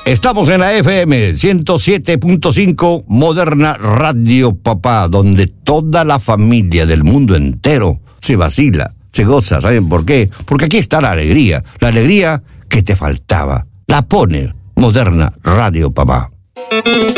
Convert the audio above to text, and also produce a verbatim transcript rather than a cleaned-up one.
Estamos en la F M ciento siete punto cinco Moderna Radio Papá, donde toda la familia del mundo entero se vacila, se goza. ¿Saben por qué? Porque aquí está la alegría, la alegría que te faltaba. La pone Moderna Radio Papá.